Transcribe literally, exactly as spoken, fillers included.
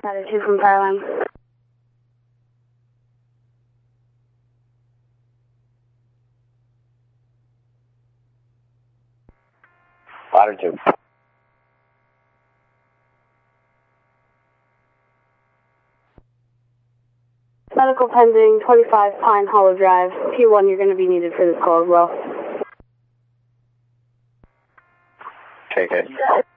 Ladder two from Powerline. Ladder two. Medical pending, twenty-five Pine Hollow Drive. P one, you're going to be needed for this call as well. Take it.